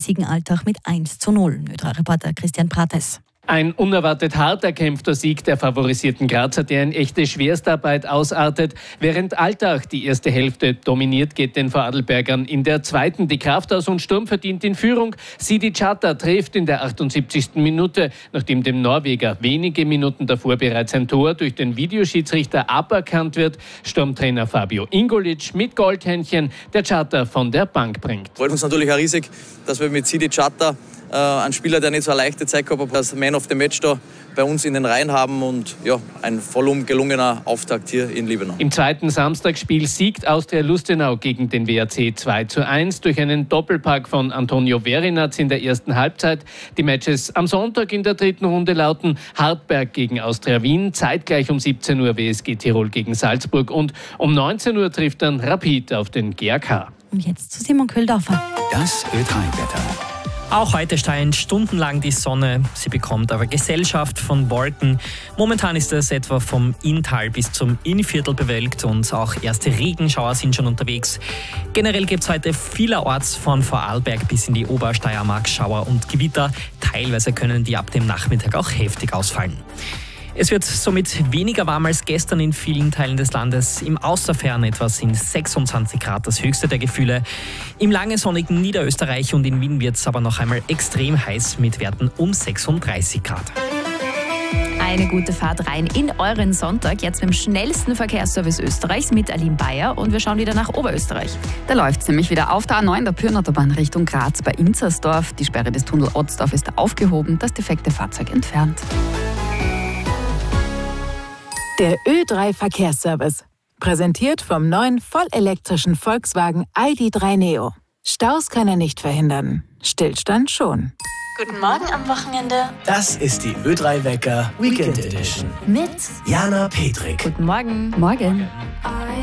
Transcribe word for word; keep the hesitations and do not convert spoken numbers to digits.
Siegen Altach mit eins zu null. Ö drei Reporter Christian Prates. Ein unerwartet hart erkämpfter Sieg der favorisierten Grazer, der in echte Schwerstarbeit ausartet. Während Altach die erste Hälfte dominiert, geht den Vorarlbergern in der zweiten die Kraft aus und Sturm verdient in Führung. Sidi Chata trifft in der achtundsiebzigsten Minute, nachdem dem Norweger wenige Minuten davor bereits ein Tor durch den Videoschiedsrichter aberkannt wird. Sturmtrainer Fabio Ingolic mit Goldhändchen, der Chata von der Bank bringt. Freut uns natürlich auch riesig, dass wir mit Sidi Chata äh, einen Spieler, der nicht so eine leichte Zeit gehabt hat, als Man of the Match da bei uns in den Reihen haben und ja, ein vollum gelungener Auftakt hier in Liebenau. Im zweiten Samstagsspiel siegt Austria Lustenau gegen den W A C zwei zu eins durch einen Doppelpack von Antonio Verinaz in der ersten Halbzeit. Die Matches am Sonntag in der dritten Runde lauten Hartberg gegen Austria Wien, zeitgleich um siebzehn Uhr W S G Tirol gegen Salzburg und um neunzehn Uhr trifft dann Rapid auf den G A K. Und jetzt zu Simon Köhldorfer. Das Ö drei Wetter. Auch heute scheint stundenlang die Sonne. Sie bekommt aber Gesellschaft von Wolken. Momentan ist es etwa vom Inntal bis zum Innviertel bewölkt und auch erste Regenschauer sind schon unterwegs. Generell gibt es heute vielerorts von Vorarlberg bis in die Obersteiermark Schauer und Gewitter. Teilweise können die ab dem Nachmittag auch heftig ausfallen. Es wird somit weniger warm als gestern in vielen Teilen des Landes. Im Außerfern etwa sind sechsundzwanzig Grad das höchste der Gefühle. Im lange sonnigen Niederösterreich und in Wien wird es aber noch einmal extrem heiß mit Werten um sechsunddreißig Grad. Eine gute Fahrt rein in euren Sonntag, jetzt mit dem schnellsten Verkehrsservice Österreichs mit Aline Bayer und wir schauen wieder nach Oberösterreich. Da läuft es nämlich wieder auf der A neun der Pyrnautobahn Richtung Graz bei Inzersdorf. Die Sperre des Tunnel Otzdorf ist aufgehoben, das defekte Fahrzeug entfernt. Der Ö drei Verkehrsservice. Präsentiert vom neuen vollelektrischen Volkswagen I D drei Neo. Staus kann er nicht verhindern. Stillstand schon. Guten Morgen am Wochenende. Das ist die Ö drei Wecker Weekend Edition. Mit Jana Petrik. Guten Morgen. Morgen.